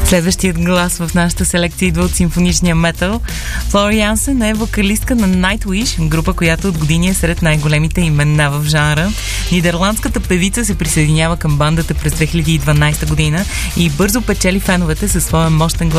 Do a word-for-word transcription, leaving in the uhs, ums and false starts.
Следващият глас в нашата селекция идва от симфоничния метал. Флори Янсен е вокалистка на Nightwish, група, която от години е сред най-големите имена в жанра. Нидерландската певица се присъединява към бандата през две хиляди и дванадесета година и бързо печели феновете със своя мощен глас